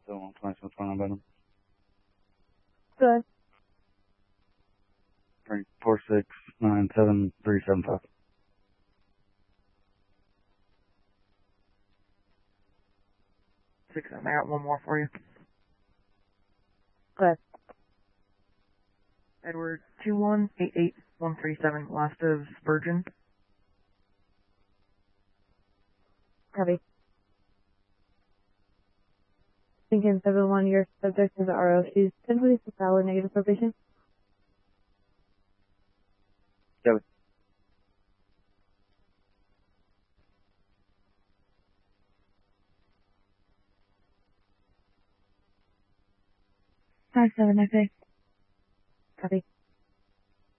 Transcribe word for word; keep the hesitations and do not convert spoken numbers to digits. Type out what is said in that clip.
one twenty, what's going on about them? Good. Three, four, six, nine, seven, three, seven, five. Six, I got one more for you. Good. Edward, two one eight eight one three seven, last of Spurgeon. Copy. Lincoln seven one, your subject is R O. She's typically valid negative probation. Copy. Five seven, I think. Copy.